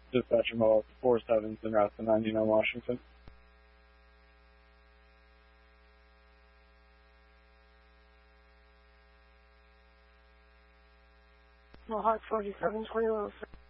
Dispatcher Mohawk 47's en route to 99 Washington. Mohawk 47, 2106.